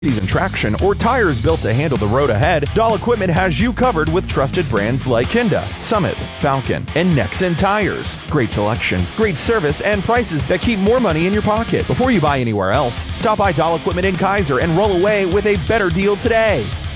season traction, or tires built to handle the road ahead, Dahl Equipment has you covered with trusted brands like Kinda, Summit, Falcon, and Nexen tires. Great selection, great service, and prices that keep more money in your pocket. Before you buy anywhere else, stop by Dahl Equipment in Kaiser and roll away with a better deal today.